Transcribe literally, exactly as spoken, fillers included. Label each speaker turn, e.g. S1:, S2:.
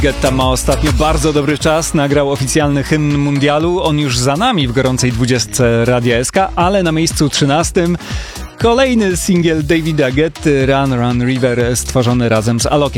S1: Guetta ma ostatnio bardzo dobry czas, nagrał oficjalny hymn mundialu, on już za nami w gorącej dwudziestce Radia S K, ale na miejscu trzynastym kolejny singiel Davida Guetty, Run Run River, stworzony razem z Alokiem.